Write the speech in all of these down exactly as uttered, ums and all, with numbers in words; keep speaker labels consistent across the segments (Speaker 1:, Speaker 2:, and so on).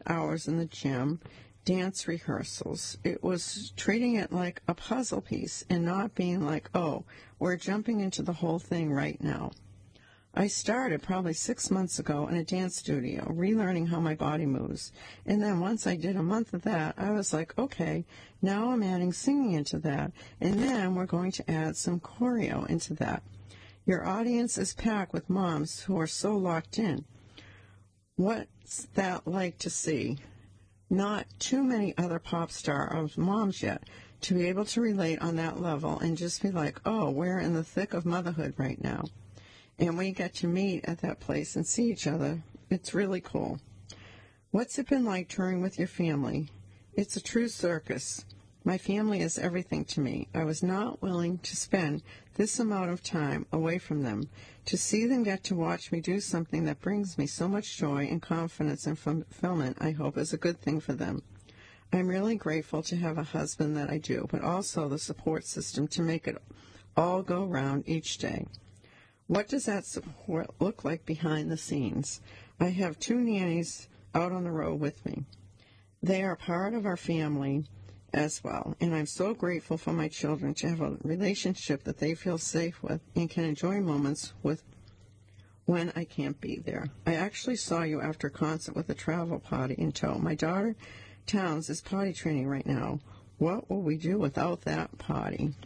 Speaker 1: hours in the gym, dance rehearsals. It was treating it like a puzzle piece and not being like, oh, we're jumping into the whole thing right now. I started probably six months ago in a dance studio, relearning how my body moves. And then once I did a month of that, I was like, okay, now I'm adding singing into that. And then we're going to add some choreo into that. Your audience is packed with moms who are so locked in. What's that like to see? Not too many other pop star of moms yet to be able to relate on that level and just be like, oh, we're in the thick of motherhood right now. And we get to meet at that place and see each other. It's really cool. What's it been like touring with your family? It's a true circus. My family is everything to me. I was not willing to spend this amount of time away from them. To see them get to watch me do something that brings me so much joy and confidence and fulfillment, I hope, is a good thing for them. I'm really grateful to have a husband that I do, but also the support system to make it all go round each day. What does that support look like behind the scenes? I have two nannies out on the road with me. They are part of our family as well, and I'm so grateful for my children to have a relationship that they feel safe with and can enjoy moments with when I can't be there. I actually saw you after a concert with a travel potty in tow. My daughter, Towns, is potty training right now. What will we do without that potty?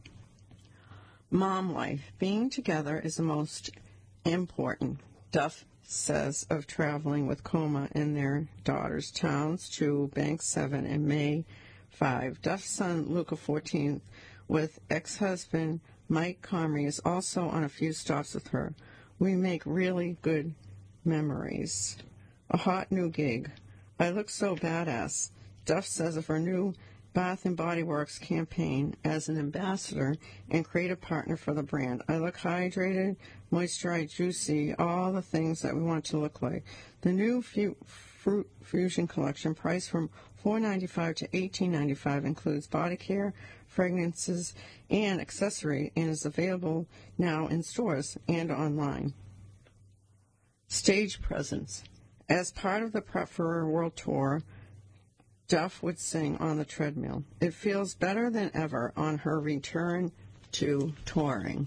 Speaker 1: Mom life. Being together is the most important, Duff says of traveling with Coma and their daughters, Towns two, Banks seven, and May five. Duff's son, Luca fourteen, with ex-husband Mike Comrie, is also on a few stops with her. We make really good memories. A hot new gig. I look so badass, Duff says of her new Bath and Body Works campaign as an ambassador and creative partner for the brand. I look hydrated, moisturized, juicy, all the things that we want to look like. The new fu- Fruit Fusion collection, priced from four dollars and ninety-five cents to eighteen dollars and ninety-five cents, includes body care, fragrances, and accessory, and is available now in stores and online. Stage presence. As part of the Prep for a World Tour, Duff would sing on the treadmill. It feels better than ever on her return to touring.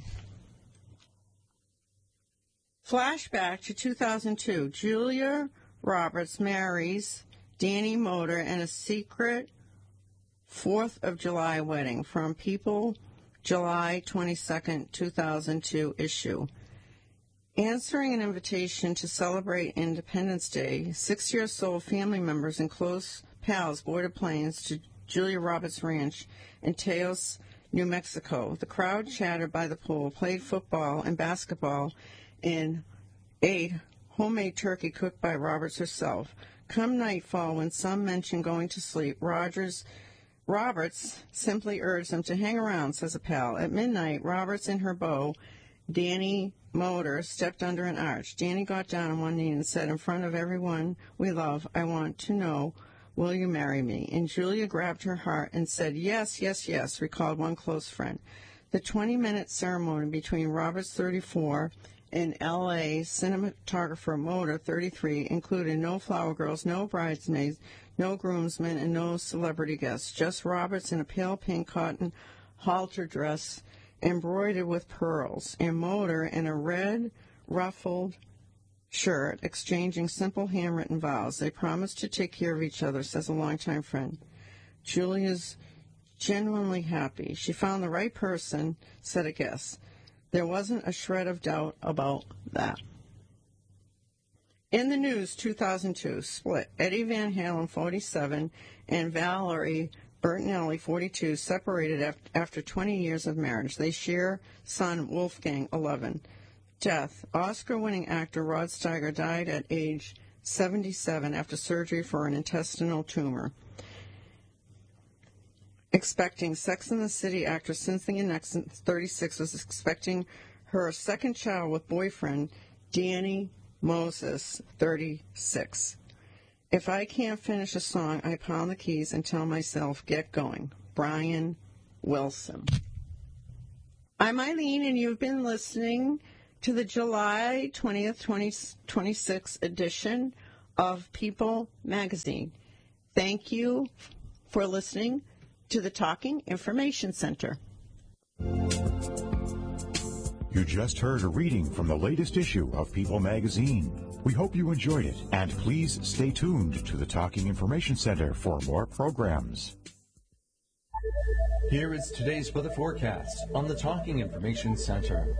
Speaker 1: Flashback to two thousand two. Julia Roberts marries Danny Moder in a secret fourth of July wedding from People, July twenty-second, two thousand two issue. Answering an invitation to celebrate Independence Day, six-year-old family members and close pals boarded planes to Julia Roberts Ranch in Taos, New Mexico. The crowd chattered by the pool, played football and basketball, and ate homemade turkey cooked by Roberts herself. Come nightfall, when some mentioned going to sleep, Rogers Roberts simply urged them to hang around, says a pal. At midnight, Roberts and her beau, Danny Moder, stepped under an arch. Danny got down on one knee and said, in front of everyone we love, I want to know, will you marry me? And Julia grabbed her heart and said, yes, yes, yes, recalled one close friend. The twenty-minute ceremony between Roberts, thirty-four, and L A cinematographer Moder, thirty-three, included no flower girls, no bridesmaids, no groomsmen, and no celebrity guests. Just Roberts in a pale pink cotton halter dress embroidered with pearls, and Moder in a red ruffled shirt, exchanging simple handwritten vows. They promised to take care of each other, says a longtime friend. Julia's genuinely happy. She found the right person, said a guest. There wasn't a shred of doubt about that. In the news, two thousand two, split. Eddie Van Halen, forty-seven, and Valerie Bertinelli, forty-two, separated after twenty years of marriage. They share son Wolfgang, eleven. Death. Oscar-winning actor Rod Steiger died at age seventy-seven after surgery for an intestinal tumor. Expecting Sex and the City actress Cynthia Nixon, thirty-six, was expecting her second child with boyfriend Danny Moses, thirty-six. If I can't finish a song, I pound the keys and tell myself, get going. Brian Wilson. I'm Eileen, and you've been listening to the July twentieth, twenty twenty-six edition of People magazine. Thank you for listening to the Talking Information Center.
Speaker 2: You just heard a reading from the latest issue of People magazine. We hope you enjoyed it, and please stay tuned to the Talking Information Center for more programs.
Speaker 3: Here is today's weather forecast on the Talking Information Center.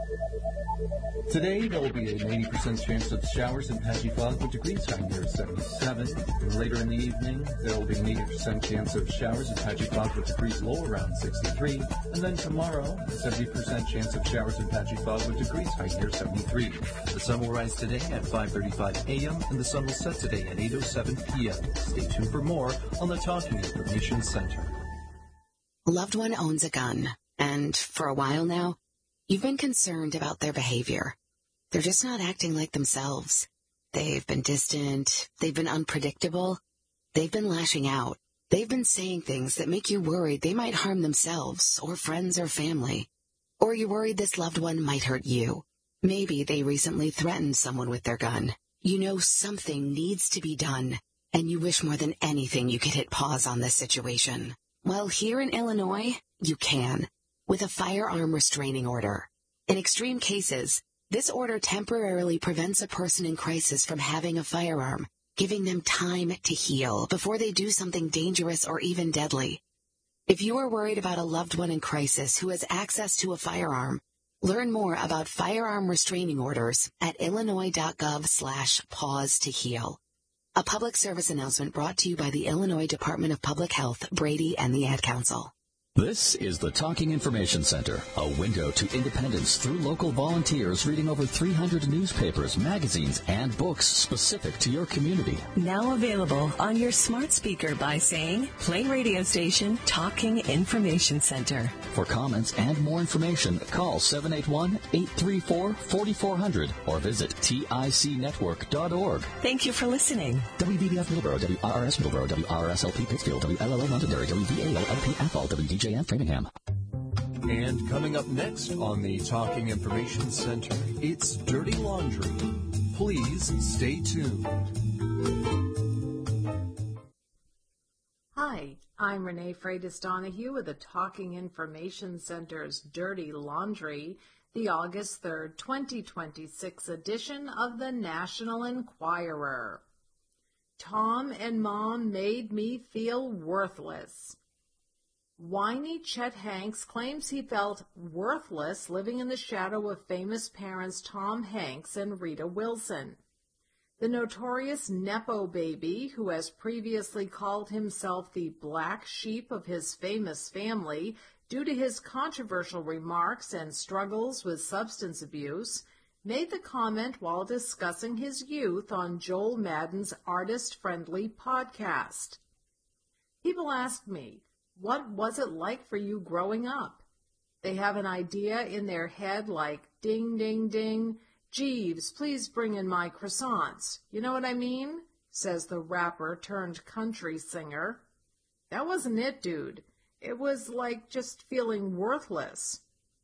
Speaker 3: Today, there will be an eighty percent chance of showers and patchy fog with degrees high near seventy-seven. And later in the evening, there will be an eighty percent chance of showers and patchy fog with degrees low around sixty-three. And then tomorrow, a seventy percent chance of showers and patchy fog with degrees high near seventy-three. The sun will rise today at five thirty-five a.m. and the sun will set today at eight oh seven p.m. Stay tuned for more on the Talking Information Center.
Speaker 4: Loved one owns a gun, and for a while now, you've been concerned about their behavior. They're just not acting like themselves. They've been distant. They've been unpredictable. They've been lashing out. They've been saying things that make you worried they might harm themselves or friends or family. Or you're worried this loved one might hurt you. Maybe they recently threatened someone with their gun. You know something needs to be done, and you wish more than anything you could hit pause on this situation. Well, here in Illinois, you can, with a firearm restraining order. In extreme cases, this order temporarily prevents a person in crisis from having a firearm, giving them time to heal before they do something dangerous or even deadly. If you are worried about a loved one in crisis who has access to a firearm, learn more about firearm restraining orders at illinois.gov slash pause to heal. A public service announcement brought to you by the Illinois Department of Public Health, Brady, and the Ad Council.
Speaker 5: This is the Talking Information Center, a window to independence through local volunteers reading over three hundred newspapers, magazines, and books specific to your community.
Speaker 6: Now available on your smart speaker by saying, play radio station Talking Information Center.
Speaker 5: For comments and more information, call seven eight one, eight three four, four four zero zero or visit tic network dot org.
Speaker 6: Thank you for listening.
Speaker 5: W B B F Middleborough, W R R S Middleborough, W R R S L P Pittsfield, W L L O Londonderry, W V A L L P Athol, W D J and Framingham.
Speaker 3: And coming up next on the Talking Information Center, it's Dirty Laundry. Please stay tuned.
Speaker 7: Hi, I'm Renee Freitas Donahue with the Talking Information Center's Dirty Laundry, the August third, twenty twenty-six edition of the National Enquirer. Tom and Mom made me feel worthless. Whiny Chet Hanks claims he felt worthless living in the shadow of famous parents Tom Hanks and Rita Wilson. The notorious Nepo baby, who has previously called himself the black sheep of his famous family due to his controversial remarks and struggles with substance abuse, made the comment while discussing his youth on Joel Madden's artist-friendly podcast. People ask me, what was it like for you growing up? They have an idea in their head like, ding, ding, ding, Jeeves, please bring in my croissants. You know what I mean? Says the rapper turned country singer. That wasn't it, dude. It was like just feeling worthless.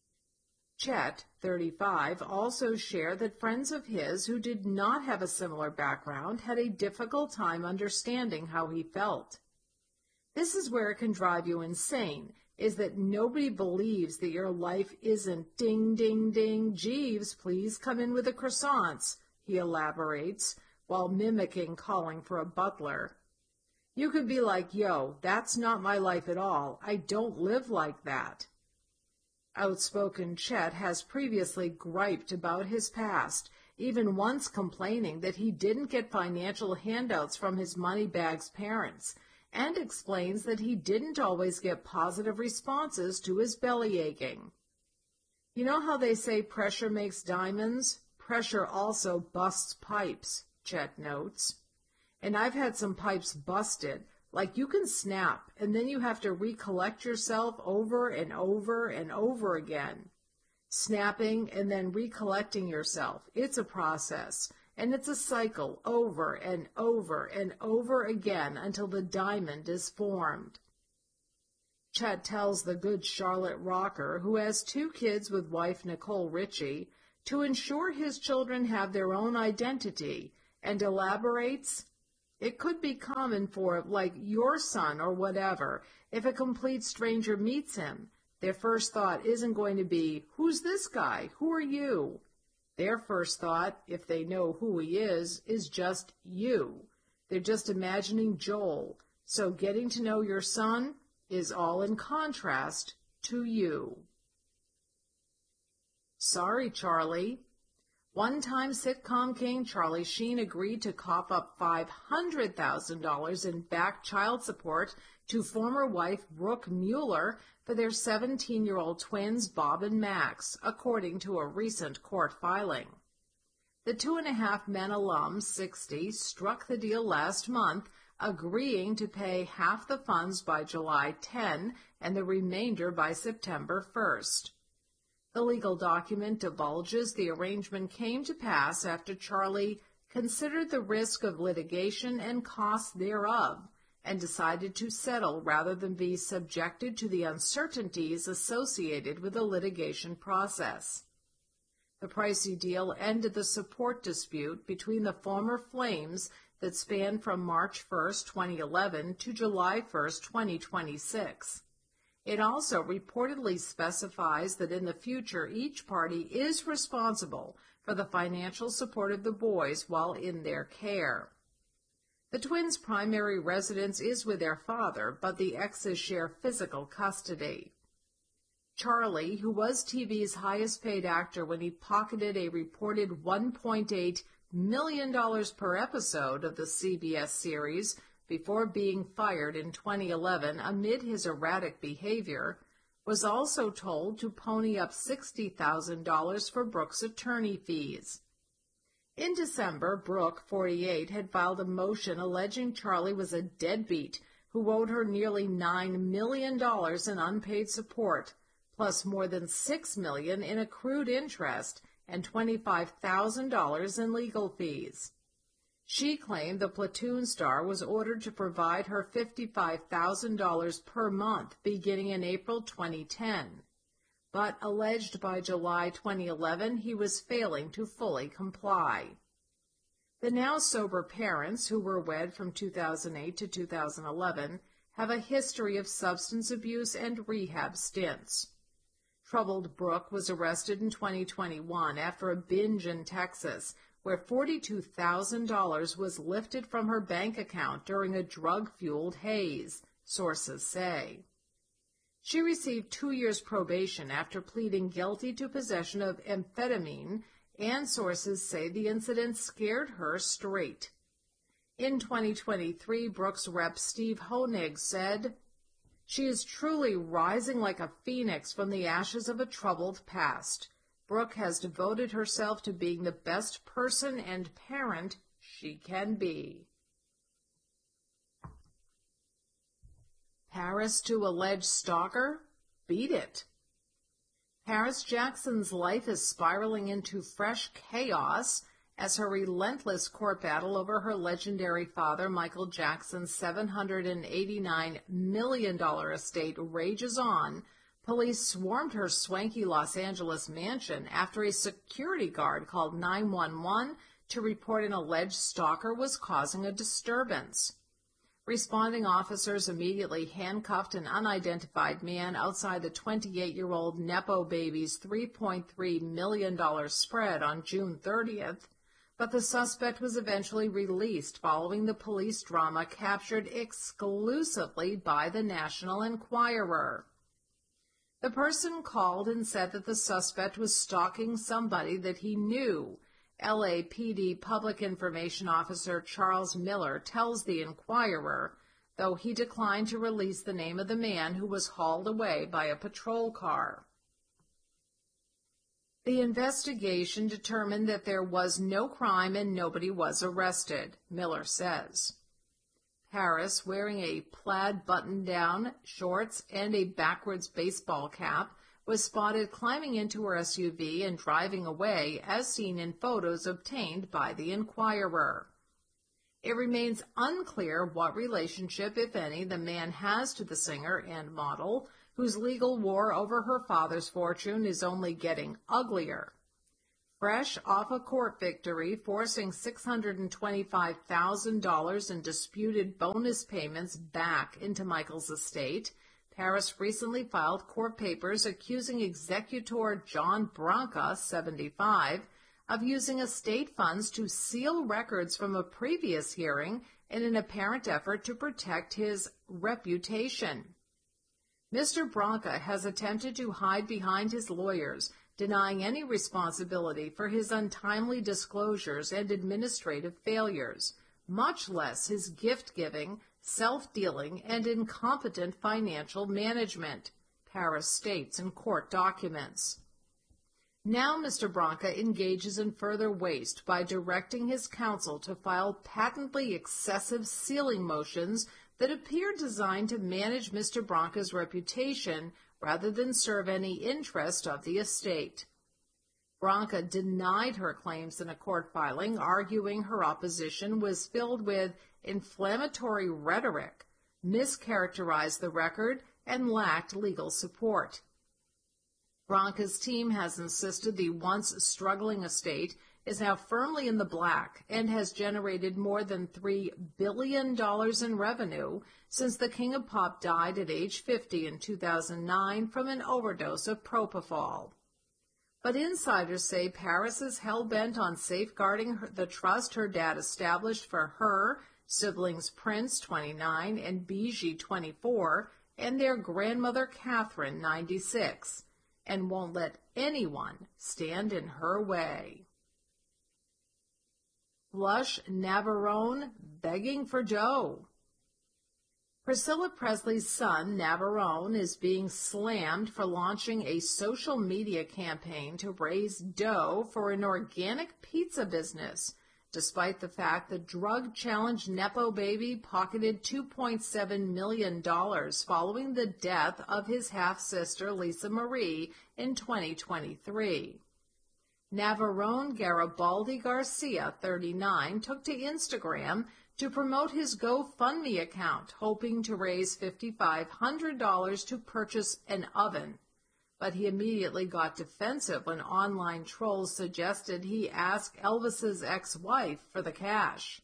Speaker 7: Chet, thirty-five, also shared that friends of his who did not have a similar background had a difficult time understanding how he felt. This is where it can drive you insane, is that nobody believes that your life isn't ding, ding, ding, Jeeves, please come in with the croissants, he elaborates, while mimicking calling for a butler. You could be like, yo, that's not my life at all. I don't live like that. Outspoken Chet has previously griped about his past, even once complaining that he didn't get financial handouts from his moneybags parents, and explains that he didn't always get positive responses to his belly aching. You know how they say pressure makes diamonds? Pressure also busts pipes, Chet notes. And I've had some pipes busted, like you can snap, and then you have to recollect yourself over and over and over again. Snapping and then recollecting yourself, it's a process. And it's a cycle over and over and over again until the diamond is formed. Chet tells the good Charlotte rocker, who has two kids with wife Nicole Richie, to ensure his children have their own identity and elaborates, it could be common for, like, your son or whatever, if a complete stranger meets him, their first thought isn't going to be, who's this guy? Who are you? Their first thought, if they know who he is, is just you. They're just imagining Joel. So getting to know your son is all in contrast to you. Sorry, Charlie. One-time sitcom king Charlie Sheen agreed to cough up five hundred thousand dollars in back child support to former wife Brooke Mueller for their seventeen-year-old twins Bob and Max, according to a recent court filing. The Two and a Half Men alum, sixty, struck the deal last month, agreeing to pay half the funds by July tenth and the remainder by September first. The legal document divulges the arrangement came to pass after Charlie considered the risk of litigation and costs thereof and decided to settle rather than be subjected to the uncertainties associated with the litigation process. The pricey deal ended the support dispute between the former Flames that spanned from March first, twenty eleven to July first, twenty twenty-six. It also reportedly specifies that in the future each party is responsible for the financial support of the boys while in their care. The twins' primary residence is with their father, but the exes share physical custody. Charlie, who was T V's highest-paid actor when he pocketed a reported one point eight million dollars per episode of the C B S series before being fired in twenty eleven amid his erratic behavior, was also told to pony up sixty thousand dollars for Brooke's attorney fees. In December, Brooke, forty-eight, had filed a motion alleging Charlie was a deadbeat who owed her nearly nine million dollars in unpaid support, plus more than six million dollars in accrued interest and twenty-five thousand dollars in legal fees. She claimed the Platoon star was ordered to provide her fifty-five thousand dollars per month beginning in April twenty ten, but alleged by July twenty eleven he was failing to fully comply. The now sober parents, who were wed from two thousand eight to two thousand eleven, have a history of substance abuse and rehab stints. Troubled Brooke was arrested in twenty twenty-one after a binge in Texas, where forty-two thousand dollars was lifted from her bank account during a drug-fueled haze, sources say. She received two years probation after pleading guilty to possession of amphetamine, and sources say the incident scared her straight. In twenty twenty-three, Brooke's rep Steve Honig said, "She is truly rising like a phoenix from the ashes of a troubled past. Brooke has devoted herself to being the best person and parent she can be." Paris to alleged stalker? Beat it. Paris Jackson's life is spiraling into fresh chaos as her relentless court battle over her legendary father, Michael Jackson's seven hundred eighty-nine million dollars estate rages on. Police swarmed her swanky Los Angeles mansion after a security guard called nine one one to report an alleged stalker was causing a disturbance. Responding officers immediately handcuffed an unidentified man outside the twenty-eight-year-old Nepo baby's three point three million dollars spread on June thirtieth, but the suspect was eventually released following the police drama captured exclusively by the National Enquirer. The person called and said that the suspect was stalking somebody that he knew. L A P D Public Information Officer Charles Miller tells the Enquirer, though he declined to release the name of the man who was hauled away by a patrol car. The investigation determined that there was no crime and nobody was arrested, Miller says. Paris, wearing a plaid button-down, shorts, and a backwards baseball cap, was spotted climbing into her S U V and driving away, as seen in photos obtained by the Enquirer. It remains unclear what relationship, if any, the man has to the singer and model, whose legal war over her father's fortune is only getting uglier. Fresh off a court victory forcing six hundred twenty-five thousand dollars in disputed bonus payments back into Michael's estate, Paris recently filed court papers accusing executor John Branca, seventy-five, of using estate funds to seal records from a previous hearing in an apparent effort to protect his reputation. Mister Branca has attempted to hide behind his lawyers, denying any responsibility for his untimely disclosures and administrative failures, much less his gift-giving, self-dealing, and incompetent financial management, Paris states in court documents. Now Mister Branca engages in further waste by directing his counsel to file patently excessive sealing motions that appear designed to manage Mister Branca's reputation rather than serve any interest of the estate. Branca denied her claims in a court filing, arguing her opposition was filled with inflammatory rhetoric, mischaracterized the record, and lacked legal support. Branca's team has insisted the once struggling estate is now firmly in the black and has generated more than three billion dollars in revenue since the King of Pop died at age fifty in two thousand nine from an overdose of propofol. But insiders say Paris is hell-bent on safeguarding her, the trust her dad established for her, siblings Prince, twenty-nine, and Bijou, twenty-four, and their grandmother Catherine, ninety-six, and won't let anyone stand in her way. Flush Navarone begging for dough. Priscilla Presley's son, Navarone, is being slammed for launching a social media campaign to raise dough for an organic pizza business, despite the fact the drug-challenged Nepo baby pocketed two point seven million dollars following the death of his half-sister Lisa Marie in twenty twenty-three. Navarone Garibaldi Garcia, thirty-nine, took to Instagram to promote his GoFundMe account, hoping to raise five thousand five hundred dollars to purchase an oven. But he immediately got defensive when online trolls suggested he ask Elvis's ex-wife for the cash.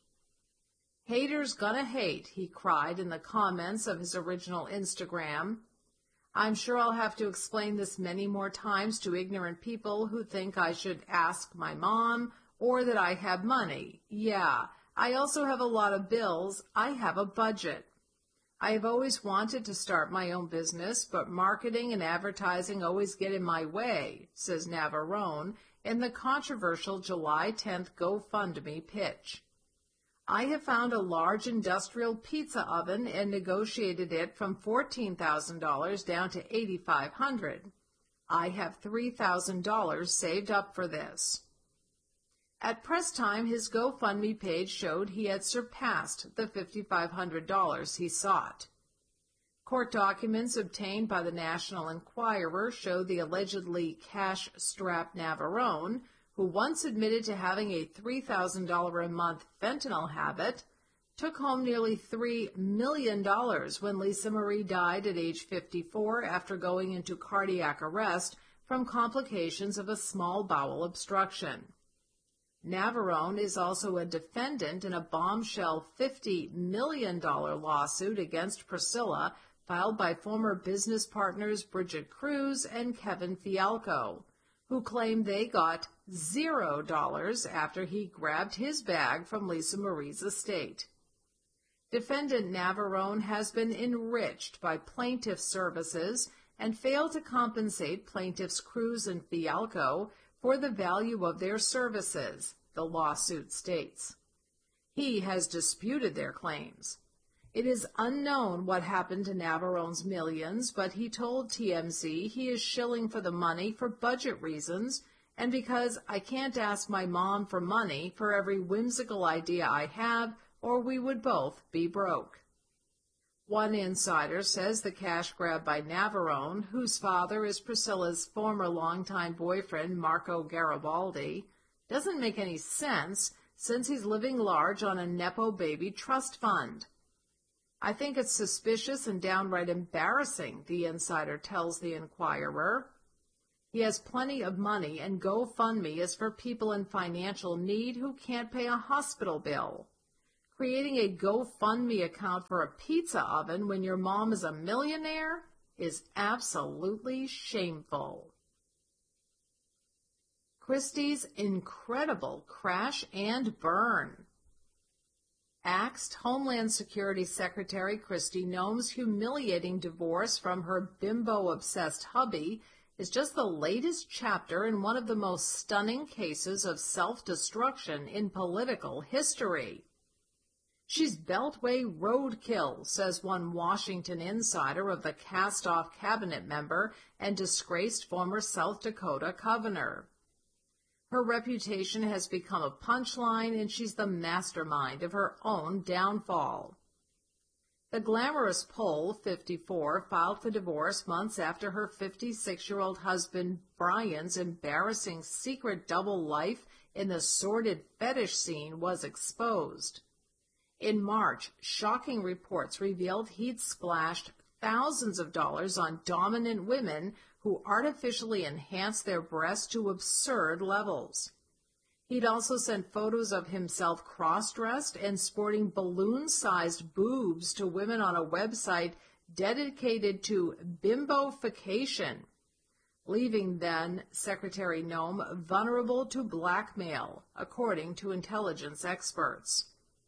Speaker 7: "Haters gonna hate," he cried in the comments of his original Instagram. "I'm sure I'll have to explain this many more times to ignorant people who think I should ask my mom or that I have money. Yeah, I also have a lot of bills. I have a budget. I have always wanted to start my own business, but marketing and advertising always get in my way," says Navarone in the controversial July tenth GoFundMe pitch. "I have found a large industrial pizza oven and negotiated it from fourteen thousand dollars down to eight thousand five hundred dollars. I have three thousand dollars saved up for this." At press time, his GoFundMe page showed he had surpassed the five thousand five hundred dollars he sought. Court documents obtained by the National Enquirer show the allegedly cash-strapped Navarone, who once admitted to having a three thousand dollars a month fentanyl habit, took home nearly three million dollars when Lisa Marie died at age fifty-four after going into cardiac arrest from complications of a small bowel obstruction. Navarone is also a defendant in a bombshell fifty million dollars lawsuit against Priscilla filed by former business partners Bridget Cruz and Kevin Fialco, who claim they got zero dollars after he grabbed his bag from Lisa Marie's estate. Defendant Navarone has been enriched by plaintiff services and failed to compensate plaintiffs Cruz and Fialco for the value of their services, the lawsuit states. He has disputed their claims. It is unknown what happened to Navarone's millions, but he told T M Z he is shilling for the money for budget reasons and because I can't ask my mom for money for every whimsical idea I have, or we would both be broke. One insider says the cash grab by Navarone, whose father is Priscilla's former longtime boyfriend Marco Garibaldi, doesn't make any sense since he's living large on a Nepo baby trust fund. "I think it's suspicious and downright embarrassing," the insider tells the Enquirer. He has plenty of money, and GoFundMe is for people in financial need who can't pay a hospital bill. Creating a GoFundMe account for a pizza oven when your mom is a millionaire is absolutely shameful. Christie's incredible crash and burn. Axed Homeland Security Secretary Kristi Noem's humiliating divorce from her bimbo-obsessed hubby is just the latest chapter in one of the most stunning cases of self-destruction in political history. She's Beltway roadkill, says one Washington insider of the cast-off cabinet member and disgraced former South Dakota governor. Her reputation has become a punchline, and she's the mastermind of her own downfall. The glamorous Pole, fifty-four, filed for divorce months after her fifty-six-year-old husband Brian's embarrassing secret double life in the sordid fetish scene was exposed. In March, shocking reports revealed he'd splashed thousands of dollars on dominant women who artificially enhanced their breasts to absurd levels. He'd also sent photos of himself cross-dressed and sporting balloon-sized boobs to women on a website dedicated to bimbofication, leaving then Secretary Noem vulnerable to blackmail, according to intelligence experts.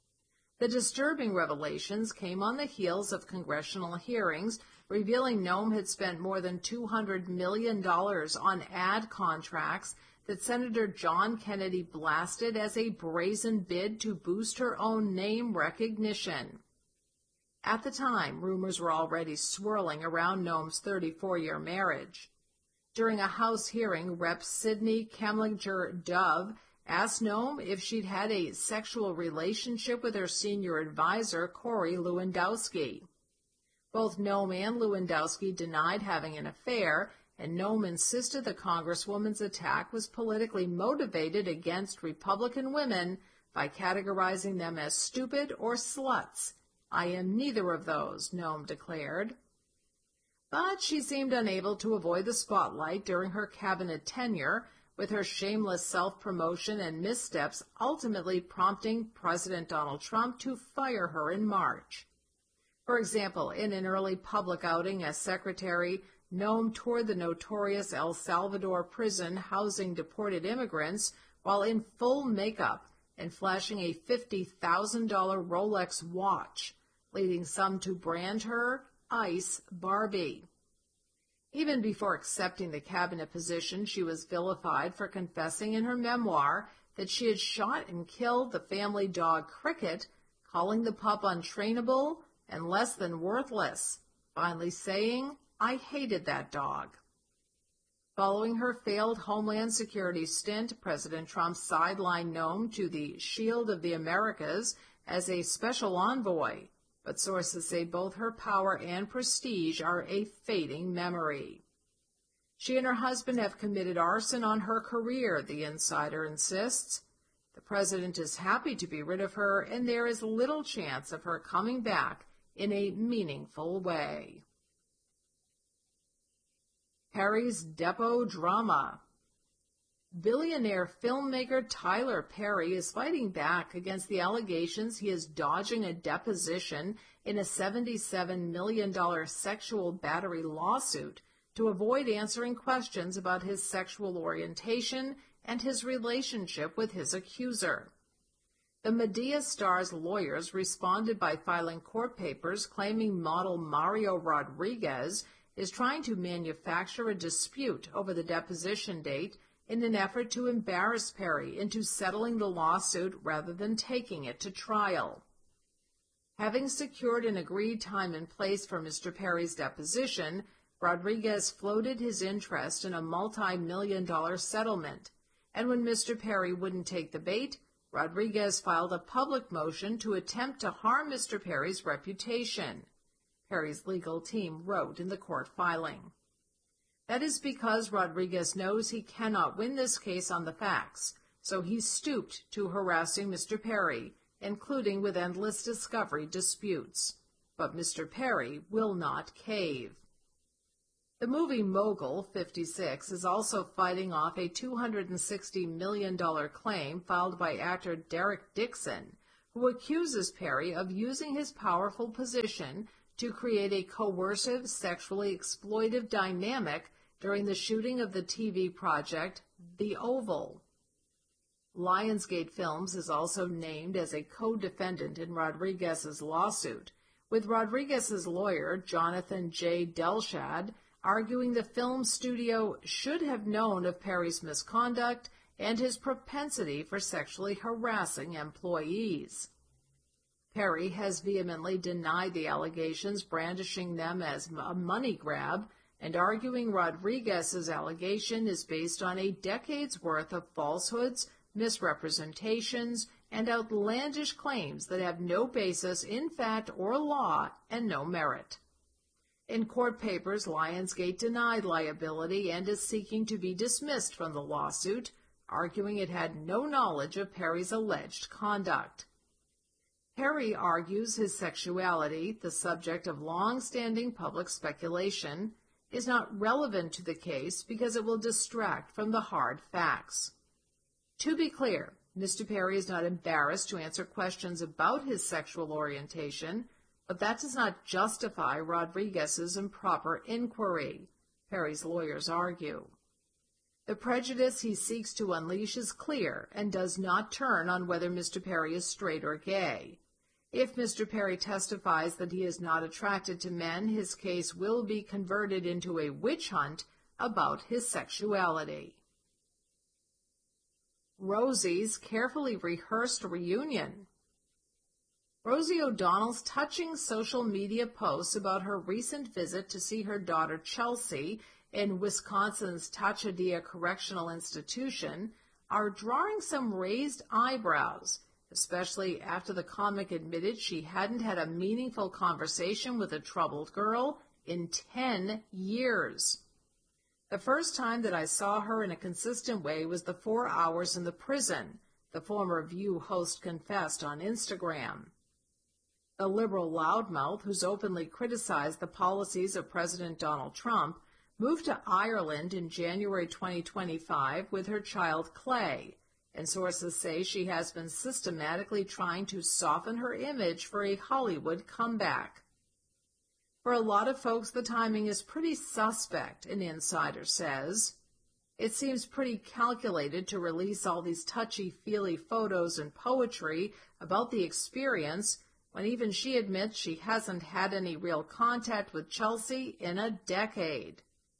Speaker 7: The disturbing revelations came on the heels of congressional hearings revealing Noem had spent more than two hundred million dollars on ad contracts that Senator John Kennedy blasted as a brazen bid to boost her own name recognition. At the time, rumors were already swirling around Noem's thirty-four-year marriage. During a House hearing, Representative Sidney Kemlinger Dove asked Noem if she'd had a sexual relationship with her senior advisor, Corey Lewandowski. Both Noem and Lewandowski denied having an affair, and Noem insisted the Congresswoman's attack was politically motivated against Republican women by categorizing them as stupid or sluts. I am neither of those, Noem declared. But she seemed unable to avoid the spotlight during her cabinet tenure, with her shameless self-promotion and missteps ultimately prompting President Donald Trump to fire her in March. For example, in an early public outing as secretary, Noem toured the notorious El Salvador prison housing deported immigrants while in full makeup and flashing a fifty thousand dollars Rolex watch, leading some to brand her Ice Barbie. Even before accepting the cabinet position, she was vilified for confessing in her memoir that she had shot and killed the family dog Cricket, calling the pup untrainable and less than worthless, finally saying, "I hated that dog." Following her failed Homeland Security stint, President Trump sidelined Noem to the Shield of the Americas as a special envoy, but sources say both her power and prestige are a fading memory. She and her husband have committed arson on her career, the insider insists. The president is happy to be rid of her, and there is little chance of her coming back in a meaningful way. Perry's Depo drama. Billionaire filmmaker Tyler Perry is fighting back against the allegations he is dodging a deposition in a seventy-seven million dollars sexual battery lawsuit to avoid answering questions about his sexual orientation and his relationship with his accuser. The Medea star's lawyers responded by filing court papers claiming model Mario Rodriguez is trying to manufacture a dispute over the deposition date in an effort to embarrass Perry into settling the lawsuit rather than taking it to trial. Having secured an agreed time and place for Mister Perry's deposition, Rodriguez floated his interest in a multi-million dollar settlement, and when Mister Perry wouldn't take the bait, Rodriguez filed a public motion to attempt to harm Mister Perry's reputation, Perry's legal team wrote in the court filing. That is because Rodriguez knows he cannot win this case on the facts, so he stooped to harassing Mister Perry, including with endless discovery disputes. But Mister Perry will not cave. The movie mogul, fifty-six, is also fighting off a two hundred sixty million dollars claim filed by actor Derek Dixon, who accuses Perry of using his powerful position to create a coercive, sexually exploitive dynamic during the shooting of the T V project The Oval. Lionsgate Films is also named as a co-defendant in Rodriguez's lawsuit, with Rodriguez's lawyer, Jonathan J. Delshad, arguing the film studio should have known of Perry's misconduct and his propensity for sexually harassing employees. Perry has vehemently denied the allegations, brandishing them as a money grab, and arguing Rodriguez's allegation is based on a decade's worth of falsehoods, misrepresentations, and outlandish claims that have no basis in fact or law and no merit. In court papers, Lionsgate denied liability and is seeking to be dismissed from the lawsuit, arguing it had no knowledge of Perry's alleged conduct. Perry argues his sexuality, the subject of long-standing public speculation, is not relevant to the case because it will distract from the hard facts. To be clear, Mister Perry is not embarrassed to answer questions about his sexual orientation, but that does not justify Rodriguez's improper inquiry, Perry's lawyers argue. The prejudice he seeks to unleash is clear and does not turn on whether Mister Perry is straight or gay. If Mister Perry testifies that he is not attracted to men, his case will be converted into a witch hunt about his sexuality. Rosie's carefully rehearsed reunion. Rosie O'Donnell's touching social media posts about her recent visit to see her daughter Chelsea in Wisconsin's Tachadia Correctional Institution are drawing some raised eyebrows, especially after the comic admitted she hadn't had a meaningful conversation with a troubled girl in ten years. The first time that I saw her in a consistent way was the four hours in the prison, the former View host confessed on Instagram. The liberal loudmouth, who's openly criticized the policies of President Donald Trump, moved to Ireland in January twenty twenty-five with her child Clay, and sources say she has been systematically trying to soften her image for a Hollywood comeback. For a lot of folks, the timing is pretty suspect, an insider says. It seems pretty calculated to release all these touchy-feely photos and poetry about the experience when even she admits she hasn't had any real contact with Chelsea in a decade.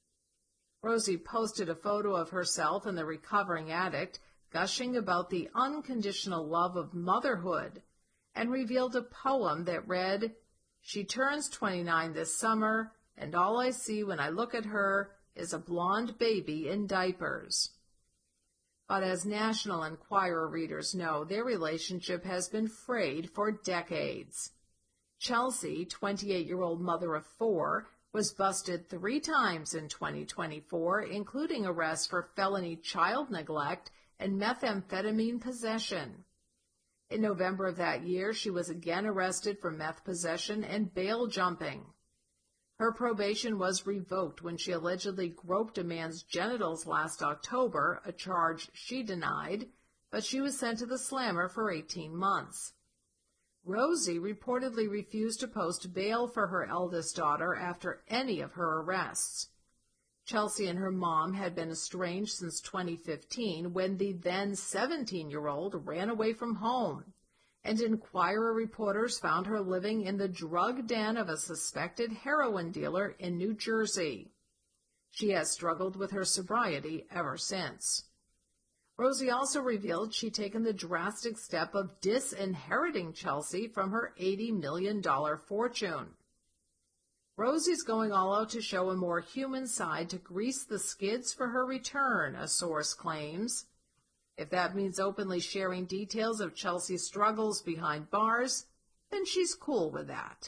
Speaker 7: Rosie posted a photo of herself and the recovering addict, gushing about the unconditional love of motherhood, and revealed a poem that read, "She turns twenty-nine this summer, and all I see when I look at her is a blonde baby in diapers." But as National Enquirer readers know, their relationship has been frayed for decades. Chelsea, twenty-eight-year-old mother of four, was busted three times in twenty twenty-four, including arrests for felony child neglect and methamphetamine possession. In November of that year, she was again arrested for meth possession and bail jumping. Her probation was revoked when she allegedly groped a man's genitals last October, a charge she denied, but she was sent to the slammer for eighteen months. Rosie reportedly refused to post bail for her eldest daughter after any of her arrests. Chelsea and her mom had been estranged since twenty fifteen when the then seventeen-year-old ran away from home, and Enquirer reporters found her living in the drug den of a suspected heroin dealer in New Jersey. She has struggled with her sobriety ever since. Rosie also revealed she'd taken the drastic step of disinheriting Chelsea from her eighty million dollars fortune. Rosie's going all out to show a more human side to grease the skids for her return, a source claims. If that means openly sharing details of Chelsea's struggles behind bars, then she's cool with that.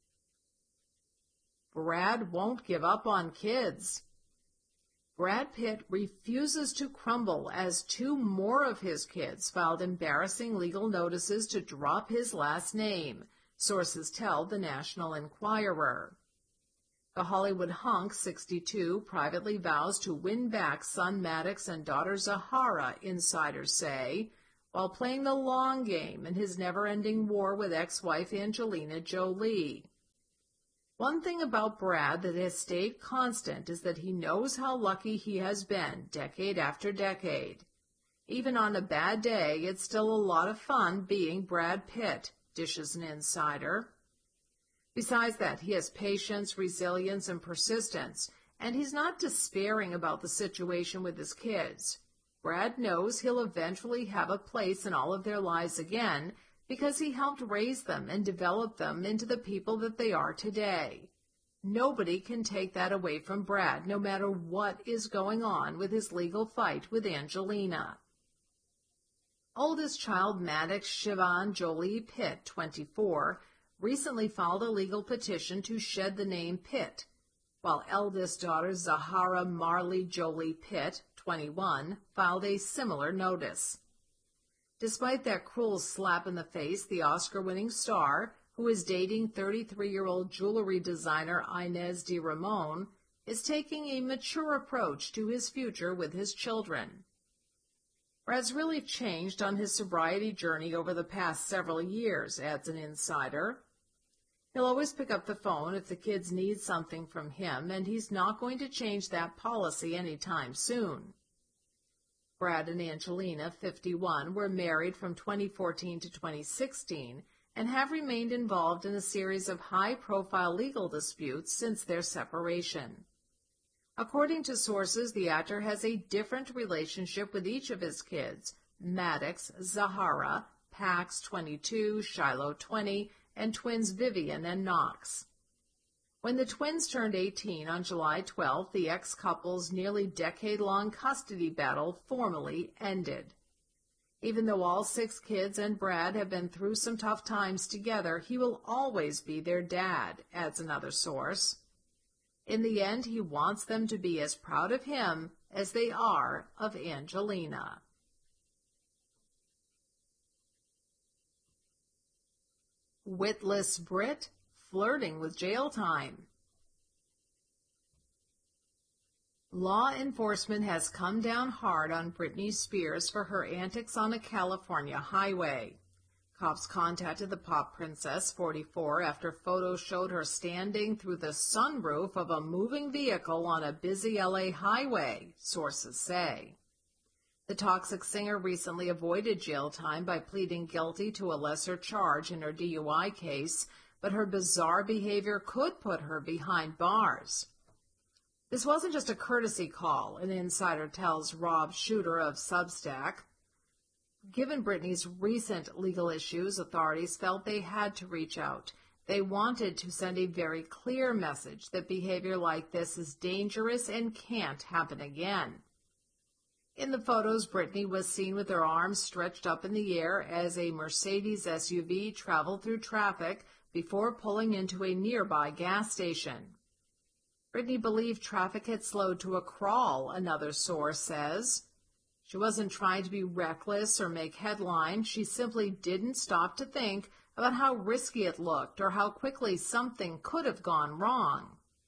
Speaker 7: Brad won't give up on kids. Brad Pitt refuses to crumble as two more of his kids filed embarrassing legal notices to drop his last name, sources tell the National Enquirer. The Hollywood hunk, sixty-two, privately vows to win back son Maddox and daughter Zahara, insiders say, while playing the long game in his never-ending war with ex-wife Angelina Jolie. One thing about Brad that has stayed constant is that he knows how lucky he has been decade after decade. Even on a bad day, it's still a lot of fun being Brad Pitt, dishes an insider. Besides that, he has patience, resilience, and persistence, and he's not despairing about the situation with his kids. Brad knows he'll eventually have a place in all of their lives again because he helped raise them and develop them into the people that they are today. Nobody can take that away from Brad, no matter what is going on with his legal fight with Angelina. Oldest child Maddox Siobhan Jolie Pitt, twenty-four, recently filed a legal petition to shed the name Pitt, while eldest daughter Zahara Marley Jolie Pitt, twenty-one, filed a similar notice. Despite that cruel slap in the face, the Oscar-winning star, who is dating thirty-three-year-old jewelry designer Inez de Ramon, is taking a mature approach to his future with his children. Brad's really changed on his sobriety journey over the past several years, adds an insider. He'll always pick up the phone if the kids need something from him, and he's not going to change that policy anytime soon. Brad and Angelina, fifty-one, were married from twenty fourteen to twenty sixteen and have remained involved in a series of high-profile legal disputes since their separation. According to sources, the actor has a different relationship with each of his kids, Maddox, Zahara, Pax, twenty-two, Shiloh, twenty, and twins Vivian and Knox. When the twins turned eighteen on July twelfth, the ex-couple's nearly decade-long custody battle formally ended. Even though all six kids and Brad have been through some tough times together, he will always be their dad, adds another source. In the end, he wants them to be as proud of him as they are of Angelina. Witless Brit flirting with jail time. Law enforcement has come down hard on Britney Spears for her antics on a California highway. Cops contacted the pop princess, forty-four, after photos showed her standing through the sunroof of a moving vehicle on a busy L A highway, sources say. The toxic singer recently avoided jail time by pleading guilty to a lesser charge in her D U I case, but her bizarre behavior could put her behind bars. This wasn't just a courtesy call, an insider tells Rob Shooter of Substack. Given Britney's recent legal issues, authorities felt they had to reach out. They wanted to send a very clear message that behavior like this is dangerous and can't happen again. In the photos, Britney was seen with her arms stretched up in the air as a Mercedes S U V traveled through traffic before pulling into a nearby gas station. Britney believed traffic had slowed to a crawl, another source says. She wasn't trying to be reckless or make headlines. She simply didn't stop to think about how risky it looked or how quickly something could have gone wrong.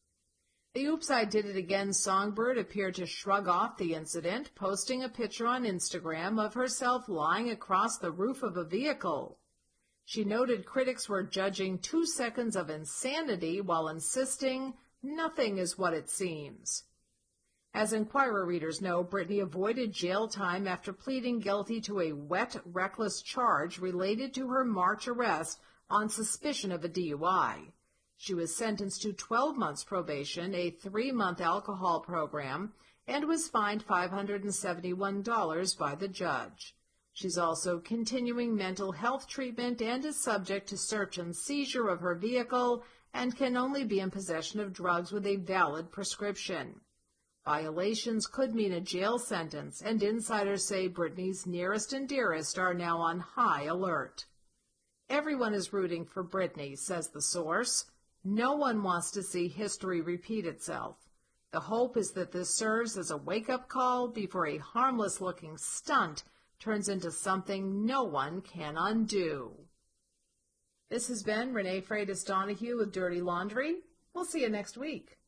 Speaker 7: The Oops, I Did It Again songbird appeared to shrug off the incident, posting a picture on Instagram of herself lying across the roof of a vehicle. She noted critics were judging two seconds of insanity while insisting nothing is what it seems. As Inquirer readers know, Britney avoided jail time after pleading guilty to a wet, reckless charge related to her March arrest on suspicion of a D U I. She was sentenced to twelve months probation, a three-month alcohol program, and was fined five hundred seventy-one dollars by the judge. She's also continuing mental health treatment and is subject to search and seizure of her vehicle and can only be in possession of drugs with a valid prescription. Violations could mean a jail sentence, and insiders say Britney's nearest and dearest are now on high alert. Everyone is rooting for Britney, says the source. No one wants to see history repeat itself. The hope is that this serves as a wake-up call before a harmless-looking stunt turns into something no one can undo. This has been Renee Freitas Donahue with Dirty Laundry. We'll see you next week.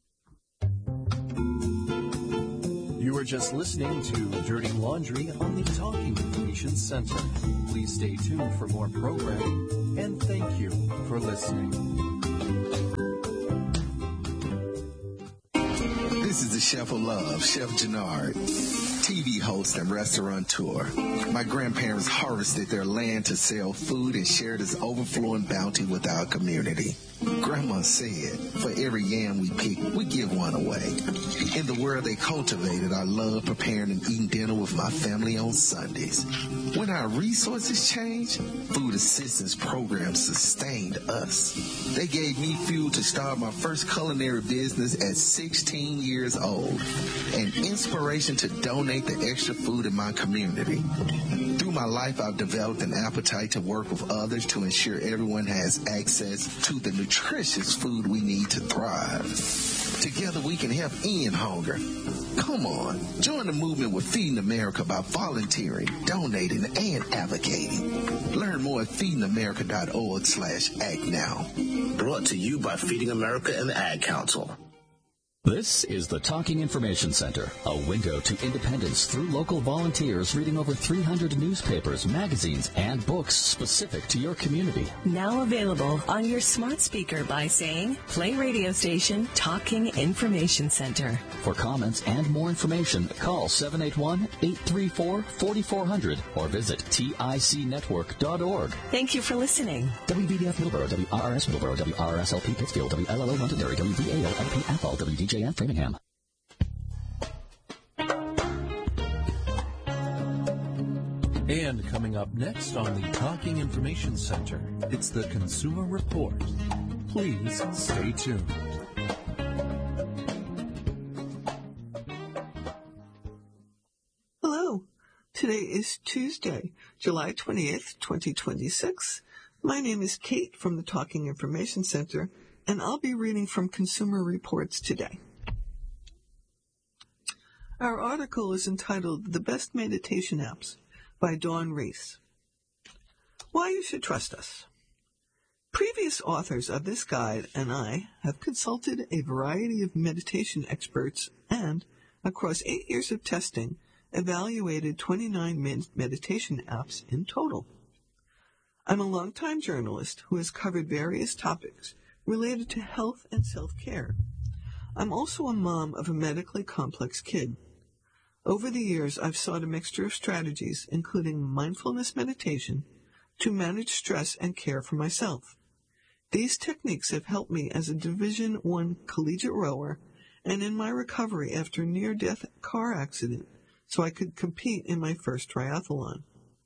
Speaker 3: You are just listening to Dirty Laundry on the Talking Information Center. Please stay tuned for more programming, and thank you for listening.
Speaker 8: This is the Chef of Love, Chef Jannard, T V host and restaurateur. My grandparents harvested their land to sell food and share this overflowing bounty with our community. Grandma said, for every yam we pick, we give one away. In the world they cultivated, I love preparing and eating dinner with my family on Sundays. When our resources changed, food assistance programs sustained us. They gave me fuel to start my first culinary business at sixteen years old, and inspiration to donate the extra food in my community. Through my life, I've developed an appetite to work with others to ensure everyone has access to the nutritious food we need to thrive. Together we can help end hunger. Come on, join the movement with Feeding America by volunteering, donating, and advocating. Learn more at feeding america dot org slash act now.
Speaker 9: Brought to you by Feeding America and the Ad Council.
Speaker 5: This is the Talking Information Center, a window to independence through local volunteers reading over three hundred newspapers, magazines, and books specific to your community.
Speaker 6: Now available on your smart speaker by saying, play radio station Talking Information Center.
Speaker 5: For comments and more information, call seven eight one, eight three four, four four zero zero or visit tic network dot org.
Speaker 6: Thank you for listening.
Speaker 5: W B D F Middleborough, W R R S Middleborough, W R R S L P Pittsfield, W L L O Londonderry, W V A L L P Athol, W D J F Framingham.
Speaker 3: And coming up next on the Talking Information Center, it's the Consumer Report. Please stay tuned.
Speaker 10: Hello. Today is Tuesday, July twentieth, twenty twenty-six. My name is Kate from the Talking Information Center, and I'll be reading from Consumer Reports today. Our article is entitled The Best Meditation Apps by Dawn Reese. Why you should trust us. Previous authors of this guide and I have consulted a variety of meditation experts and, across eight years of testing, evaluated twenty-nine med- meditation apps in total. I'm a longtime journalist who has covered various topics related to health and self-care. I'm also a mom of a medically complex kid. Over the years, I've sought a mixture of strategies, including mindfulness meditation, to manage stress and care for myself. These techniques have helped me as a Division One collegiate rower and in my recovery after a near-death car accident so I could compete in my first triathlon.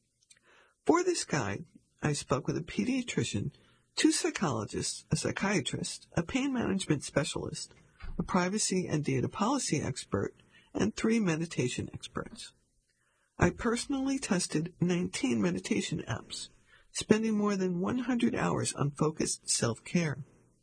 Speaker 10: For this guide, I spoke with a pediatrician, two psychologists, a psychiatrist, a pain management specialist, a privacy and data policy expert, and three meditation experts. I personally tested nineteen meditation apps, spending more than one hundred hours on focused self-care.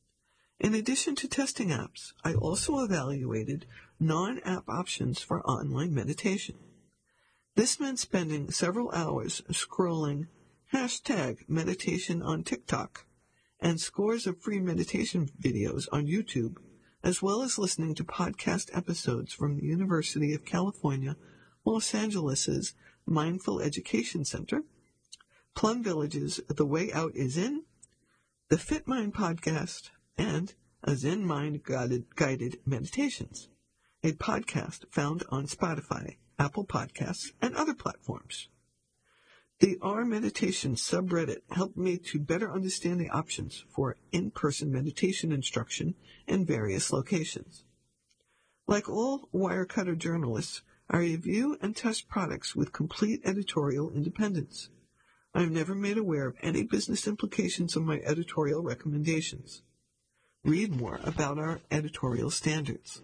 Speaker 10: In addition to testing apps, I also evaluated non-app options for online meditation. This meant spending several hours scrolling hashtag meditation on TikTok and scores of free meditation videos on YouTube, as well as listening to podcast episodes from the University of California, Los Angeles' Mindful Education Center, Plum Village's The Way Out is In, the Fit Mind podcast, and a Zen Mind guided, guided Meditations, a podcast found on Spotify, Apple Podcasts, and other platforms. The R Meditation subreddit helped me to better understand the options for in-person meditation instruction in various locations. Like all Wirecutter journalists, I review and test products with complete editorial independence. I am never made aware of any business implications of my editorial recommendations. Read more about our editorial standards.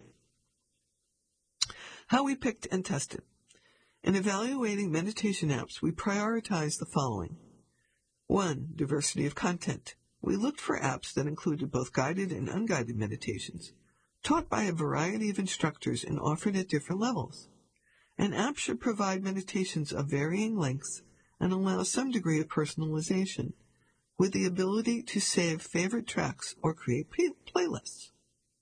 Speaker 10: How we picked and tested. In evaluating meditation apps, we prioritize the following. One, diversity of content. We looked for apps that included both guided and unguided meditations, taught by a variety of instructors and offered at different levels. An app should provide meditations of varying lengths and allow some degree of personalization, with the ability to save favorite tracks or create play- playlists.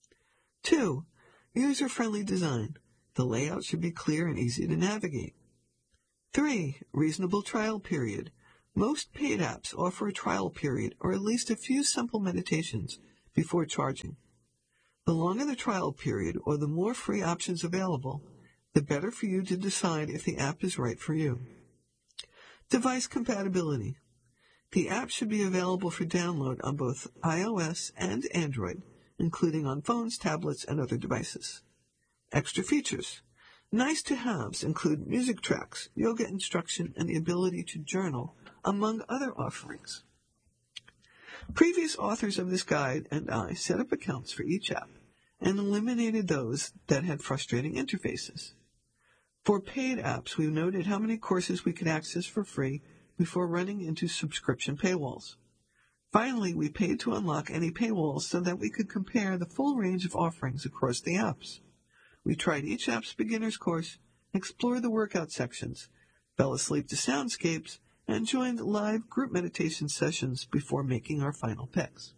Speaker 10: Two, user-friendly design. The layout should be clear and easy to navigate. Three, reasonable trial period. Most paid apps offer a trial period or at least a few simple meditations before charging. The longer the trial period or the more free options available, the better for you to decide if the app is right for you. Device compatibility. The app should be available for download on both iOS and Android, including on phones, tablets, and other devices. Extra features. Nice-to-haves include music tracks, yoga instruction, and the ability to journal, among other offerings. Previous authors of this guide and I set up accounts for each app and eliminated those that had frustrating interfaces. For paid apps, we noted how many courses we could access for free before running into subscription paywalls. Finally, we paid to unlock any paywalls so that we could compare the full range of offerings across the apps. We tried each app's beginner's course, explored the workout sections, fell asleep to soundscapes, and joined live group meditation sessions before making our final picks.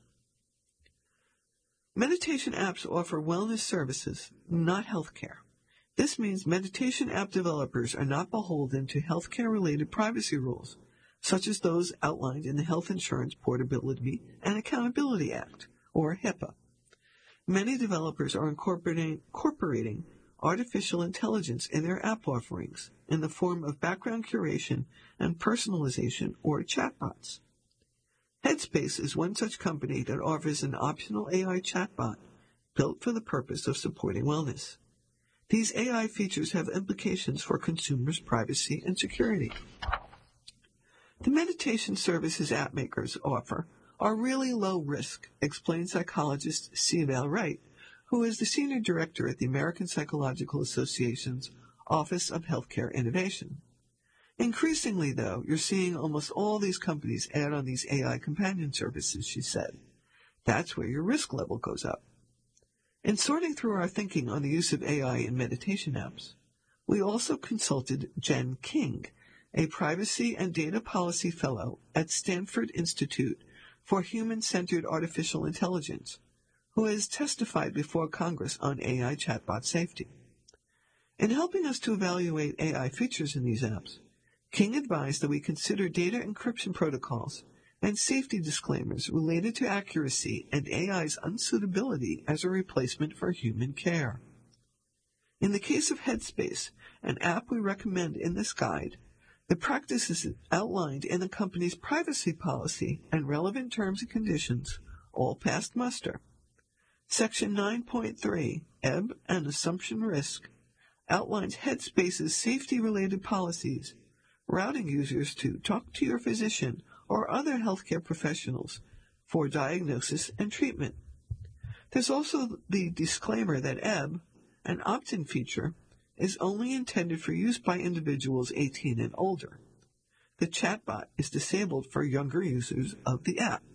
Speaker 10: Meditation apps offer wellness services, not healthcare. This means meditation app developers are not beholden to healthcare-related privacy rules, such as those outlined in the Health Insurance Portability and Accountability Act, or HIPAA. Many developers are incorporating, incorporating artificial intelligence in their app offerings in the form of background curation and personalization, or chatbots. Headspace is one such company that offers an optional A I chatbot built for the purpose of supporting wellness. These A I features have implications for consumers' privacy and security. The meditation services app makers offer are really low risk, explains psychologist Sival Wright, who is the senior director at the American Psychological Association's Office of Healthcare Innovation. Increasingly, though, you're seeing almost all these companies add on these A I companion services, she said. That's where your risk level goes up. In sorting through our thinking on the use of A I in meditation apps, we also consulted Jen King, a privacy and data policy fellow at Stanford Institute for Human-Centered Artificial Intelligence, who has testified before Congress on A I chatbot safety. In helping us to evaluate A I features in these apps, King advised that we consider data encryption protocols and safety disclaimers related to accuracy and A I's unsuitability as a replacement for human care. In the case of Headspace, an app we recommend in this guide, the practices outlined in the company's privacy policy and relevant terms and conditions all passed muster. Section nine point three, Ebb and Assumption Risk, outlines Headspace's safety-related policies, routing users to talk to your physician or other healthcare professionals for diagnosis and treatment. There's also the disclaimer that Ebb, an opt-in feature, is only intended for use by individuals eighteen and older. The chatbot is disabled for younger users of the app.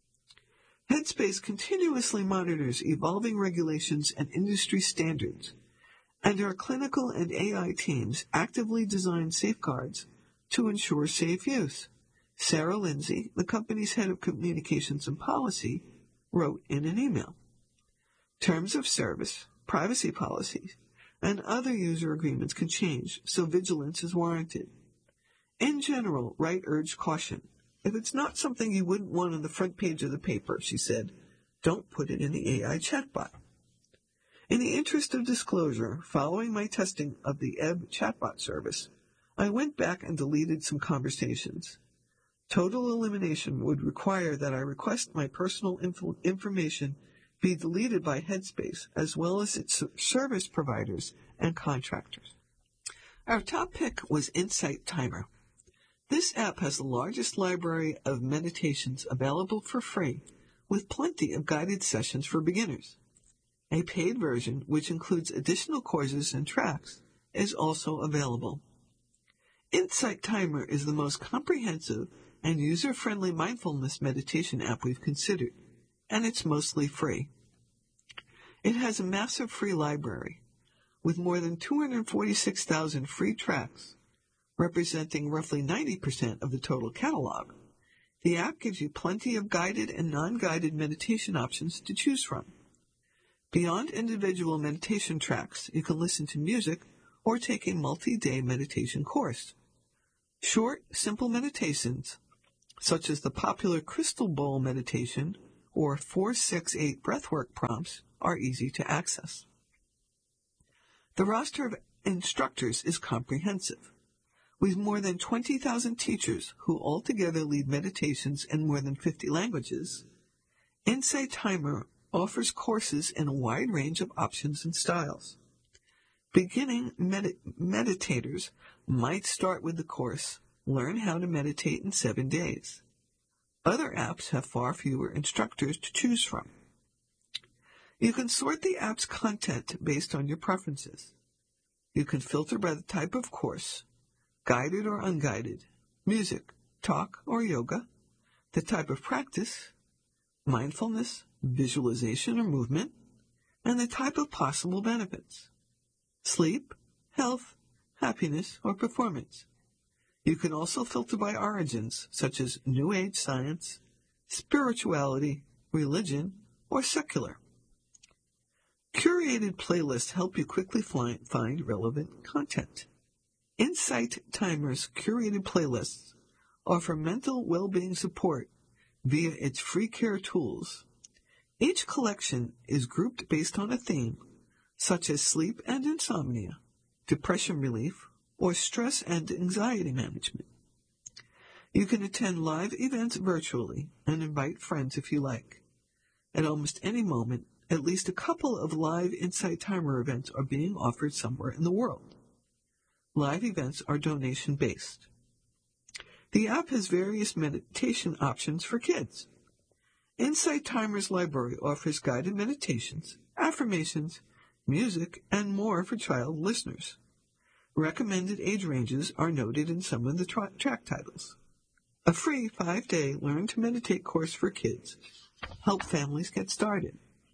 Speaker 10: Headspace continuously monitors evolving regulations and industry standards, and our clinical and A I teams actively design safeguards to ensure safe use. Sarah Lindsay, the company's head of communications and policy, wrote in an email. Terms of service, privacy policies, and other user agreements can change, so vigilance is warranted. In general, Wright urged caution. If it's not something you wouldn't want on the front page of the paper, she said, don't put it in the A I chatbot. In the interest of disclosure, following my testing of the Ebb chatbot service, I went back and deleted some conversations. Total elimination would require that I request my personal info- information be deleted by Headspace, as well as its service providers and contractors. Our top pick was Insight Timer. This app has the largest library of meditations available for free, with plenty of guided sessions for beginners. A paid version, which includes additional courses and tracks, is also available. Insight Timer is the most comprehensive and user-friendly mindfulness meditation app we've considered, and it's mostly free. It has a massive free library, with more than two hundred forty-six thousand free tracks, representing roughly ninety percent of the total catalog. The app gives you plenty of guided and non-guided meditation options to choose from. Beyond individual meditation tracks, you can listen to music or take a multi-day meditation course. Short, simple meditations, such as the popular Crystal Bowl meditation or four six eight breathwork prompts, are easy to access. The roster of instructors is comprehensive. With more than twenty thousand teachers who altogether lead meditations in more than fifty languages, Insight Timer offers courses in a wide range of options and styles. Beginning med- meditators might start with the course, Learn How to Meditate in Seven Days. Other apps have far fewer instructors to choose from. You can sort the app's content based on your preferences. You can filter by the type of course, guided or unguided, music, talk, or yoga, the type of practice, mindfulness, visualization or movement, and the type of possible benefits, sleep, health, happiness, or performance. You can also filter by origins, such as New Age science, spirituality, religion, or secular. Curated playlists help you quickly find, find relevant content. Insight Timer's curated playlists offer mental well-being support via its free care tools. Each collection is grouped based on a theme, such as sleep and insomnia, depression relief, or stress and anxiety management. You can attend live events virtually and invite friends if you like. At almost any moment, at least a couple of live Insight Timer events are being offered somewhere in the world. Live events are donation-based. The app has various meditation options for kids. Insight Timer's library offers guided meditations, affirmations, music, and more for child listeners. Recommended age ranges are noted in some of the tra- track titles. A free five-day Learn to Meditate course for kids. Help families get started.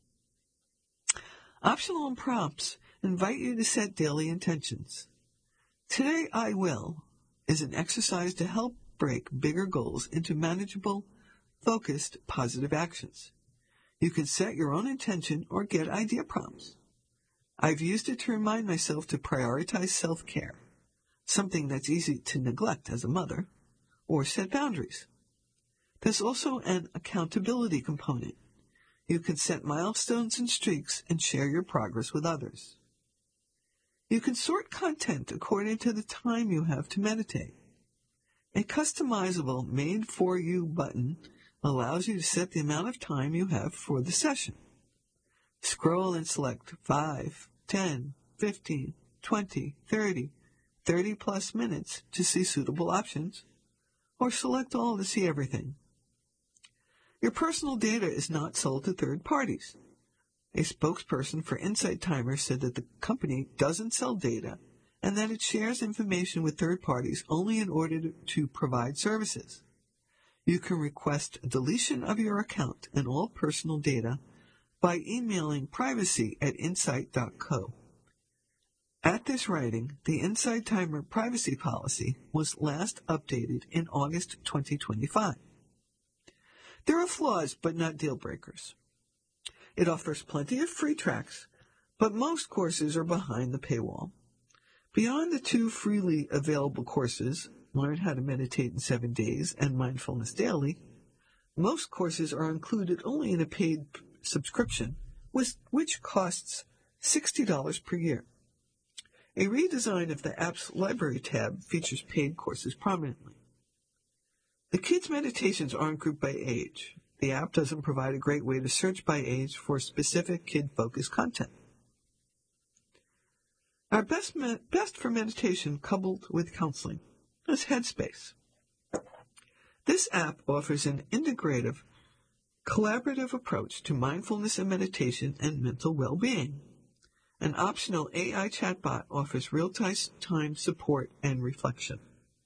Speaker 10: Optional prompts invite you to set daily intentions. Today I Will is an exercise to help break bigger goals into manageable, focused, positive actions. You can set your own intention or get idea prompts. I've used it to remind myself to prioritize self-care, something that's easy to neglect as a mother, or set boundaries. There's also an accountability component. You can set milestones and streaks and share your progress with others. You can sort content according to the time you have to meditate. A customizable Made For You button allows you to set the amount of time you have for the session. Scroll and select five, ten, fifteen, twenty, thirty, thirty plus minutes to see suitable options, or select all to see everything. Your personal data is not sold to third parties. A spokesperson for Insight Timer said that the company doesn't sell data and that it shares information with third parties only in order to, to provide services. You can request deletion of your account and all personal data by emailing privacy at insight dot co. At this writing, the Insight Timer privacy policy was last updated in August twenty twenty-five. There are flaws, but not deal breakers. It offers plenty of free tracks, but most courses are behind the paywall. Beyond the two freely available courses, Learn How to Meditate in Seven Days and Mindfulness Daily, most courses are included only in a paid subscription, which costs sixty dollars per year. A redesign of the app's library tab features paid courses prominently. The kids' meditations aren't grouped by age. The app doesn't provide a great way to search by age for specific kid-focused content. Our best, me- best for meditation coupled with counseling is Headspace. This app offers an integrative, collaborative approach to mindfulness and meditation and mental well-being. An optional A I chatbot offers real-time support and reflection.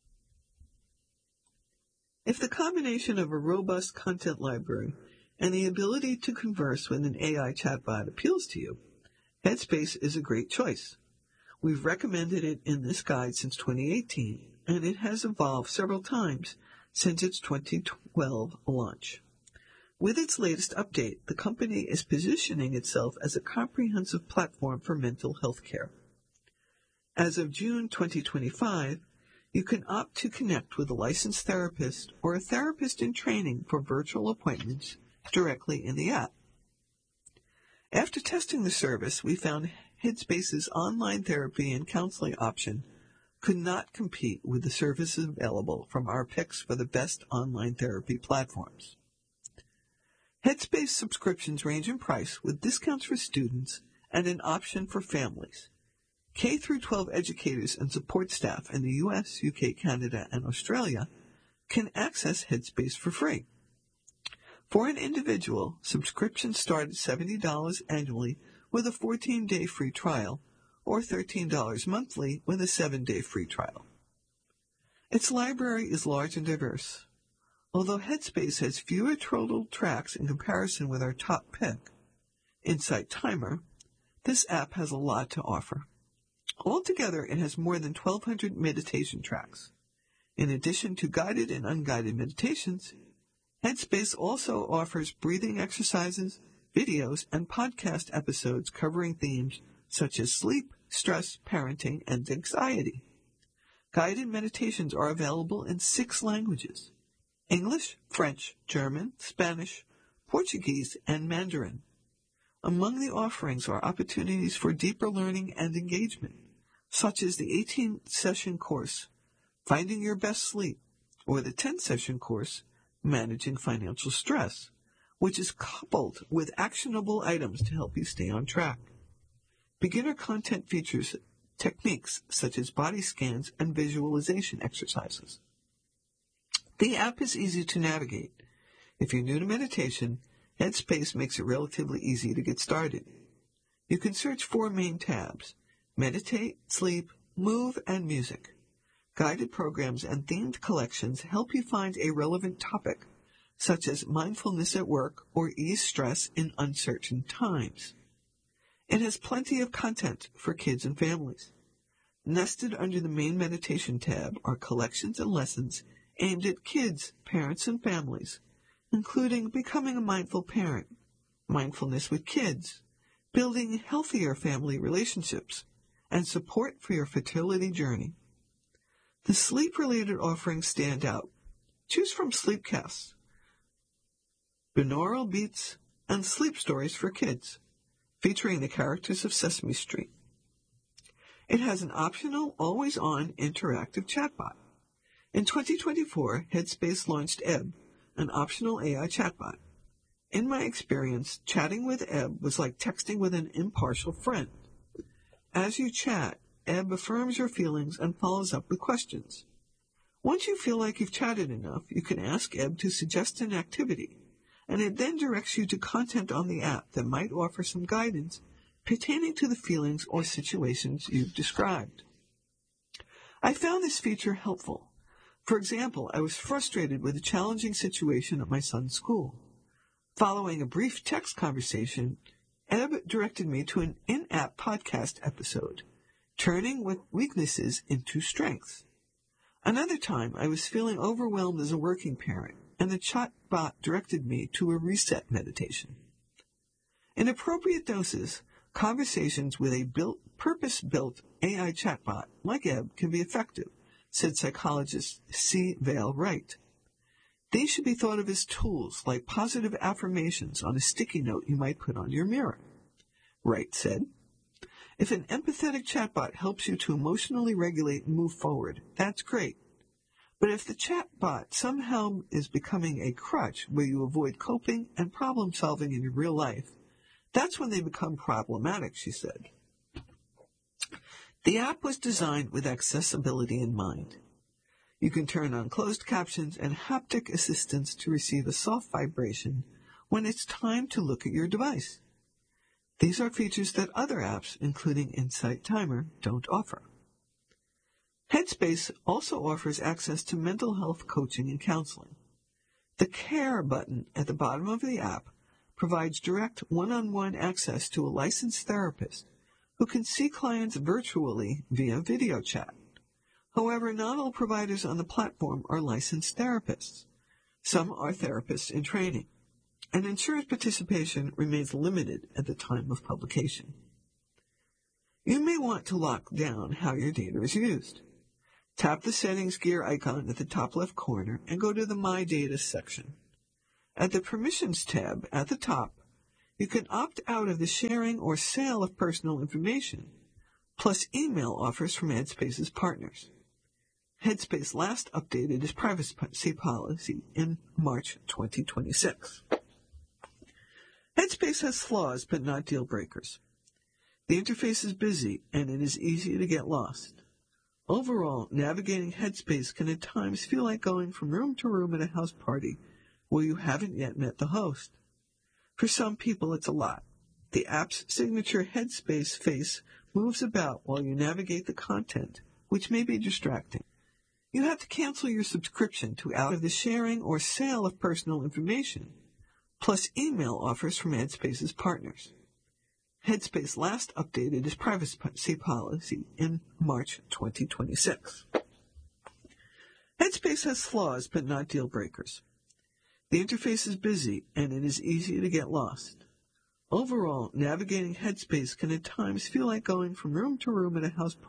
Speaker 10: If the combination of a robust content library and the ability to converse with an A I chatbot appeals to you, Headspace is a great choice. We've recommended it in this guide since twenty eighteen, and it has evolved several times since its twenty twelve launch. With its latest update, the company is positioning itself as a comprehensive platform for mental health care. As of June twenty twenty-five, you can opt to connect with a licensed therapist or a therapist in training for virtual appointments directly in the app. After testing the service, we found Headspace's online therapy and counseling option could not compete with the services available from our picks for the best online therapy platforms. Headspace subscriptions range in price with discounts for students and an option for families. K through twelve educators and support staff in the U S, U K, Canada, and Australia can access Headspace for free. For an individual, subscriptions start at seventy dollars annually with a fourteen-day free trial, or thirteen dollars monthly with a seven-day free trial. Its library is large and diverse. Although Headspace has fewer total tracks in comparison with our top pick, Insight Timer, this app has a lot to offer. Altogether, it has more than twelve hundred meditation tracks. In addition to guided and unguided meditations, Headspace also offers breathing exercises, videos, and podcast episodes covering themes such as sleep, stress, parenting, and anxiety. Guided meditations are available in six languages: English, French, German, Spanish, Portuguese, and Mandarin. Among the offerings are opportunities for deeper learning and engagement, such as the eighteen-session course, Finding Your Best Sleep, or the ten-session course, Managing Financial Stress, which is coupled with actionable items to help you stay on track. Beginner content features techniques such as body scans and visualization exercises. The app is easy to navigate. If you're new to meditation, Headspace makes it relatively easy to get started. You can search four main tabs: Meditate, Sleep, Move, and Music. Guided programs and themed collections help you find a relevant topic, such as mindfulness at work or ease stress in uncertain times. It has plenty of content for kids and families. Nested under the main meditation tab are collections and lessons aimed at kids, parents, and families, including becoming a mindful parent, mindfulness with kids, building healthier family relationships, and support for your fertility journey. The sleep-related offerings stand out. Choose from Sleepcasts, binaural beats, and sleep stories for kids, featuring the characters of Sesame Street. It has an optional, always-on interactive chatbot. In twenty twenty-four, Headspace launched Ebb, an optional A I chatbot. In my experience, chatting with Ebb was like texting with an impartial friend. As you chat, Ebb affirms your feelings and follows up with questions. Once you feel like you've chatted enough, you can ask Ebb to suggest an activity, and it then directs you to content on the app that might offer some guidance pertaining to the feelings or situations you've described. I found this feature helpful. For example, I was frustrated with a challenging situation at my son's school. Following a brief text conversation, Ebb directed me to an in-app podcast episode, Turning Weaknesses into Strengths. Another time, I was feeling overwhelmed as a working parent, and the chatbot directed me to a reset meditation. In appropriate doses, conversations with a built, purpose-built A I chatbot like Ebb can be effective, said psychologist C. Vale Wright. These should be thought of as tools like positive affirmations on a sticky note you might put on your mirror. Wright said, if an empathetic chatbot helps you to emotionally regulate and move forward, that's great. But if the chatbot somehow is becoming a crutch where you avoid coping and problem solving in your real life, that's when they become problematic, she said. The app was designed with accessibility in mind. You can turn on closed captions and haptic assistance to receive a soft vibration when it's time to look at your device. These are features that other apps, including Insight Timer, don't offer. Headspace also offers access to mental health coaching and counseling. The Care button at the bottom of the app provides direct one-on-one access to a licensed therapist who can see clients virtually via video chat. However, not all providers on the platform are licensed therapists. Some are therapists in training. and insurance participation remains limited at the time of publication. You may want to lock down how your data is used. Tap the Settings gear icon at the top left corner and go to the My Data section. At the Permissions tab at the top, you can opt out of the sharing or sale of personal information, plus email offers from Headspace's partners. Headspace last updated its privacy policy in March twenty twenty-six. Headspace has flaws but not deal breakers. The interface is busy and it is easy to get lost. Overall, navigating Headspace can at times feel like going from room to room at a house party where you haven't yet met the host. For some people, it's a lot. The app's signature Headspace face moves about while you navigate the content, which may be distracting. You have to cancel your subscription to out of the sharing or sale of personal information, plus email offers from Headspace's partners. Headspace last updated its privacy policy in March twenty twenty-six. Headspace has flaws but not deal breakers. The interface is busy and it is easy to get lost. Overall, navigating Headspace can at times feel like going from room to room at a house